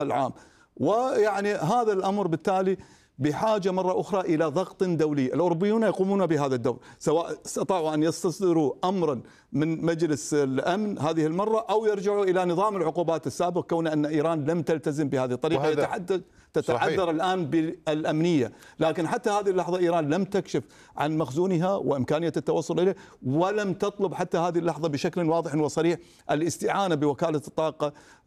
العام. ويعني هذا الأمر بالتالي بحاجة مرة أخرى إلى ضغط دولي. الأوروبيون يقومون بهذا الدور، سواء استطاعوا أن يستصدروا أمرا من مجلس الأمن هذه المرة أو يرجعوا إلى نظام العقوبات السابق، كون أن إيران لم تلتزم بهذه الطريقة. تتعذر الآن بالأمنية، لكن حتى هذه اللحظة إيران لم تكشف عن مخزونها وإمكانية التوصل إليه، ولم تطلب حتى هذه اللحظة بشكل واضح وصريح الاستعانة بوكالة الطاقة